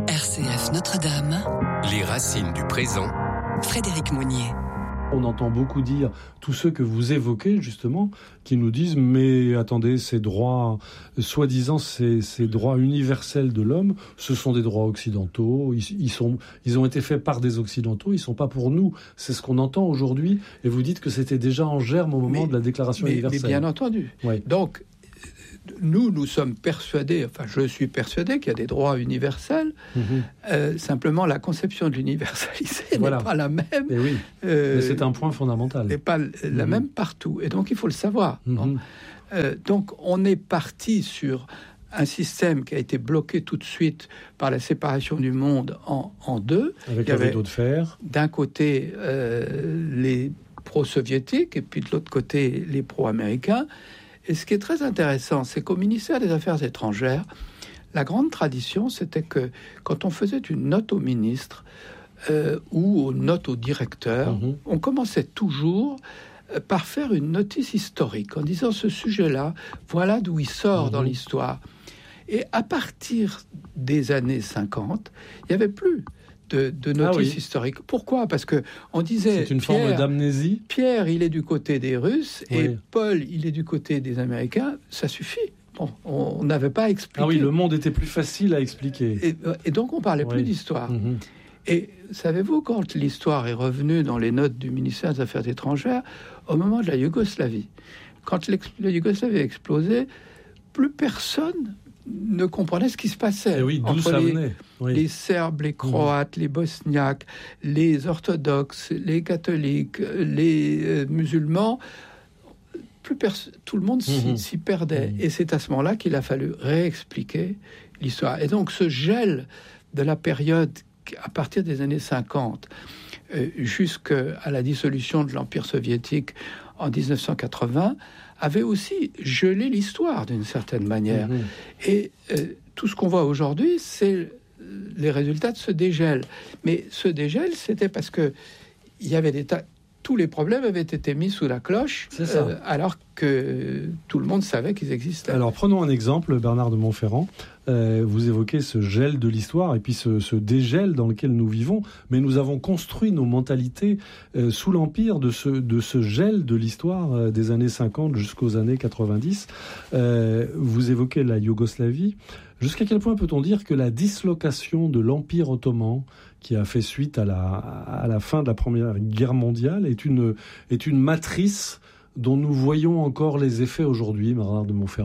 RCF Notre-Dame. Les racines du présent. Frédéric Mounier. On entend beaucoup dire, tous ceux que vous évoquez justement, qui nous disent « mais attendez, ces droits, soi-disant ces droits universels de l'homme, ce sont des droits occidentaux, ils ont été faits par des occidentaux, ils ne sont pas pour nous ». C'est ce qu'on entend aujourd'hui, et vous dites que c'était déjà en germe au moment de la déclaration universelle. Mais bien entendu. Oui. Donc, nous sommes persuadés, enfin je suis persuadé qu'il y a des droits universels. Simplement, la conception de l'universalité n'est pas la même. Et oui, mais c'est un point fondamental. N'est pas la même partout. Et donc, il faut le savoir. Donc, on est parti sur un système qui a été bloqué tout de suite par la séparation du monde en deux. Avec le rideau de fer. D'un côté, les pro-soviétiques, et puis de l'autre côté, les pro-américains. Et ce qui est très intéressant, c'est qu'au ministère des Affaires étrangères, la grande tradition, c'était que quand on faisait une note au ministre ou une note au directeur, on commençait toujours par faire une notice historique en disant ce sujet-là, voilà d'où il sort dans l'histoire. Et à partir des années 50, il n'y avait plus de notice historique. Pourquoi ? Parce que on disait... C'est une forme d'amnésie. Pierre, il est du côté des Russes et Paul, il est du côté des Américains. Ça suffit. Bon, on n'avait pas expliqué. Ah oui, le monde était plus facile à expliquer. Et donc, on parlait plus d'histoire. Et savez-vous, quand l'histoire est revenue dans les notes du ministère des Affaires étrangères, au moment de la Yougoslavie, quand la Yougoslavie a explosé, plus personne ne comprenait ce qui se passait entre les Serbes, les Croates, les Bosniaques, les orthodoxes, les catholiques, les musulmans. Tout le monde s'y perdait. Et c'est à ce moment-là qu'il a fallu réexpliquer l'histoire. Et donc ce gel de la période à partir des années 50 jusqu'à la dissolution de l'Empire soviétique en 1980 avait aussi gelé l'histoire d'une certaine manière. Et tout ce qu'on voit aujourd'hui, c'est les résultats de ce dégel. Mais ce dégel, c'était parce que il y avait tous les problèmes avaient été mis sous la cloche, alors que tout le monde savait qu'ils existaient. Alors prenons un exemple, Bernard de Montferrand. Vous évoquez ce gel de l'histoire et puis ce dégel dans lequel nous vivons, mais nous avons construit nos mentalités sous l'empire de ce gel de l'histoire des années 50 jusqu'aux années 90. Vous évoquez la Yougoslavie. Jusqu'à quel point peut-on dire que la dislocation de l'Empire ottoman, qui a fait suite à la fin de la Première Guerre mondiale, est une matrice dont nous voyons encore les effets aujourd'hui, Bernard de Montferrand ?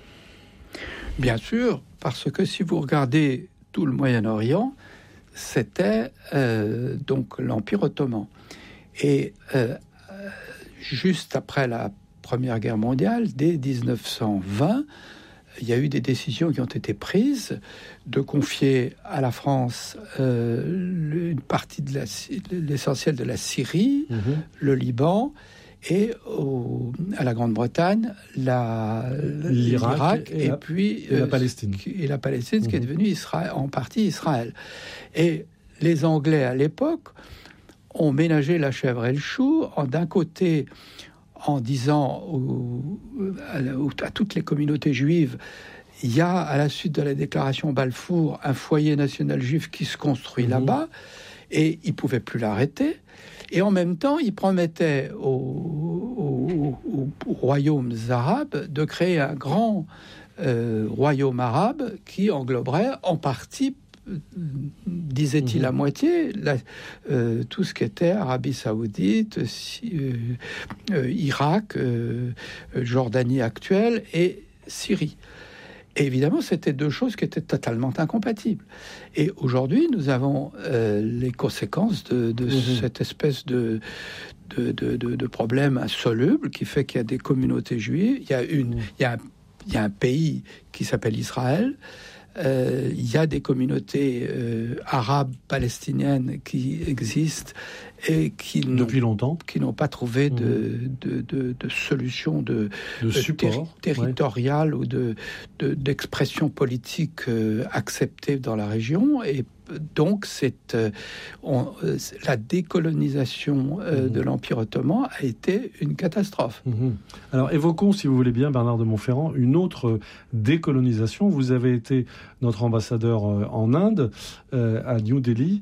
Bien sûr, parce que si vous regardez tout le Moyen-Orient, c'était donc l'Empire ottoman. Et juste après la Première Guerre mondiale, dès 1920, il y a eu des décisions qui ont été prises de confier à la France une partie de l'essentiel de la Syrie, le Liban, et à la Grande-Bretagne, l'Irak et puis la Palestine. Et la Palestine, ce qui est devenu en partie Israël. Et les Anglais, à l'époque, ont ménagé la chèvre et le chou, d'un côté en disant à toutes les communautés juives, il y a, à la suite de la déclaration Balfour, un foyer national juif qui se construit là-bas, et ils ne pouvaient plus l'arrêter. Et en même temps, ils promettaient aux royaumes arabes de créer un grand royaume arabe qui engloberait en partie, disait-il à moitié, tout ce qui était Arabie Saoudite, Irak, Jordanie actuelle et Syrie. Et évidemment, c'était deux choses qui étaient totalement incompatibles. Et aujourd'hui, nous avons les conséquences de cette espèce de problème insoluble qui fait qu'il y a des communautés juives. Il y a un pays qui s'appelle Israël. Il y a des communautés arabes palestiniennes qui existent et qui depuis longtemps qui n'ont pas trouvé de solution de support territoriale ou d'expression politique acceptée dans la région. Et donc la décolonisation de l'Empire ottoman a été une catastrophe. Alors évoquons, si vous voulez bien, Bernard de Montferrand, une autre décolonisation. Vous avez été notre ambassadeur en Inde, à New Delhi.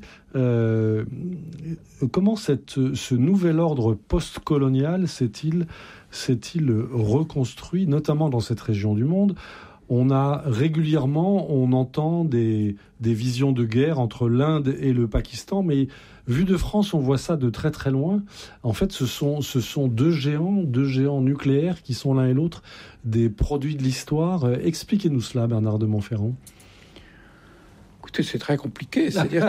Comment ce nouvel ordre post-colonial s'est-il reconstruit, notamment dans cette région du monde? On entend des visions de guerre entre l'Inde et le Pakistan, mais vu de France, on voit ça de très très loin. En fait, ce sont deux géants nucléaires qui sont l'un et l'autre des produits de l'histoire. Expliquez-nous cela, Bernard de Montferrand. Écoutez, c'est très compliqué. C'est-à-dire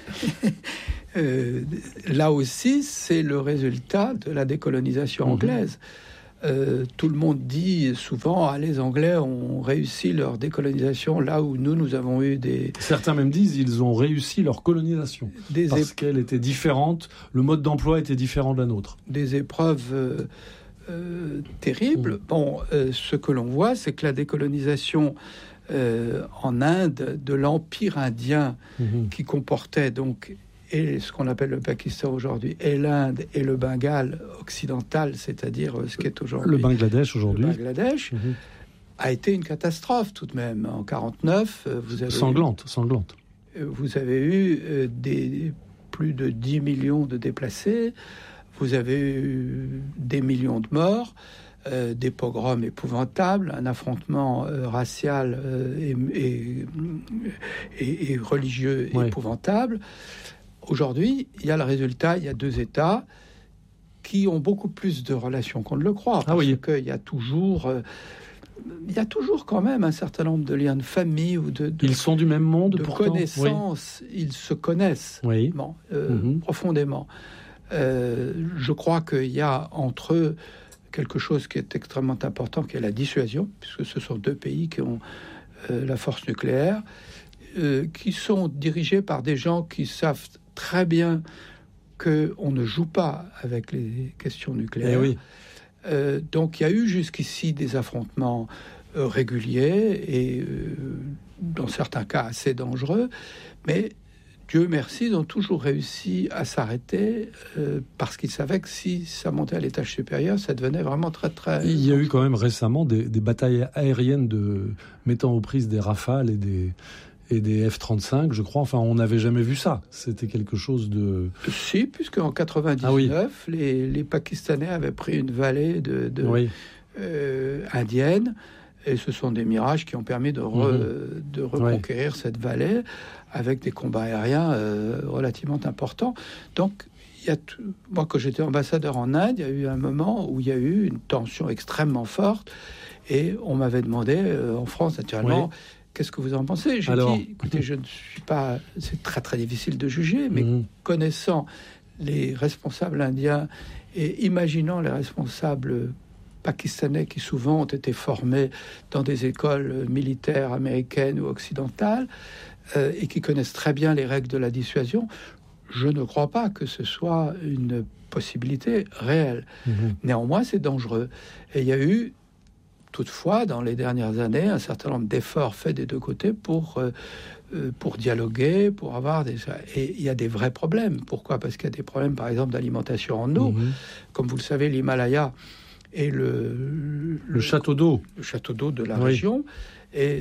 que là aussi, c'est le résultat de la décolonisation anglaise. Tout le monde dit souvent les Anglais ont réussi leur décolonisation là où nous avons eu des... Certains même disent ils ont réussi leur colonisation parce qu'elle était différente, le mode d'emploi était différent de la nôtre. Des épreuves terribles. Bon, ce que l'on voit, c'est que la décolonisation en Inde de l'Empire indien qui comportait donc et ce qu'on appelle le Pakistan aujourd'hui, et l'Inde et le Bengale occidental, c'est-à-dire ce qui est aujourd'hui... Le Bangladesh aujourd'hui. Le Bangladesh a été une catastrophe tout de même. En 1949, vous avez... Sanglante. Vous avez eu plus de 10 millions de déplacés, vous avez eu des millions de morts, des pogroms épouvantables, un affrontement racial et religieux épouvantable. Aujourd'hui, il y a le résultat, il y a deux États qui ont beaucoup plus de relations qu'on ne le croit. Parce qu'il y a toujours quand même un certain nombre de liens de famille ou de ils sont du même monde, de pourtant. Connaissances. Oui. Ils se connaissent profondément. Je crois qu'il y a entre eux quelque chose qui est extrêmement important, qui est la dissuasion, puisque ce sont deux pays qui ont la force nucléaire, qui sont dirigés par des gens qui savent très bien qu'on ne joue pas avec les questions nucléaires. Donc il y a eu jusqu'ici des affrontements réguliers et dans certains cas assez dangereux, mais Dieu merci, ils ont toujours réussi à s'arrêter parce qu'ils savaient que si ça montait à l'étage supérieur, ça devenait vraiment très très... Il y a eu quand même récemment des batailles aériennes mettant aux prises des Rafales et des F-35, je crois. Enfin, on n'avait jamais vu ça. C'était quelque chose de... Si, puisqu'en 99, les Pakistanais avaient pris une vallée indienne, et ce sont des mirages qui ont permis de reconquérir cette vallée avec des combats aériens relativement importants. Donc, moi, quand j'étais ambassadeur en Inde, il y a eu un moment où il y a eu une tension extrêmement forte, et on m'avait demandé, en France, naturellement... Qu'est-ce que vous en pensez? J'ai dit, écoutez, je ne suis pas... C'est très, très difficile de juger, mais connaissant les responsables indiens et imaginant les responsables pakistanais qui souvent ont été formés dans des écoles militaires américaines ou occidentales et qui connaissent très bien les règles de la dissuasion, je ne crois pas que ce soit une possibilité réelle. Néanmoins, c'est dangereux. Et il y a eu toutefois, dans les dernières années, un certain nombre d'efforts faits des deux côtés pour dialoguer, pour avoir des... Et il y a des vrais problèmes. Pourquoi? Parce qu'il y a des problèmes, par exemple, d'alimentation en eau. Comme vous le savez, l'Himalaya est le château d'eau. Le château d'eau de la région. Et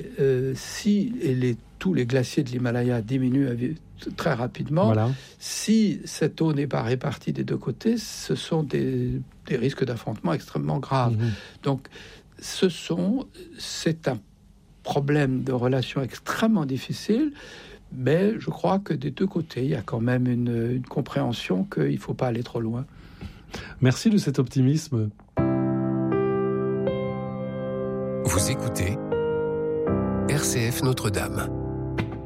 tous les glaciers de l'Himalaya diminuent très rapidement. Si cette eau n'est pas répartie des deux côtés, ce sont des risques d'affrontement extrêmement graves. Donc, c'est un problème de relation extrêmement difficile, mais je crois que des deux côtés, il y a quand même une compréhension qu'il ne faut pas aller trop loin. Merci de cet optimisme. Vous écoutez RCF Notre-Dame.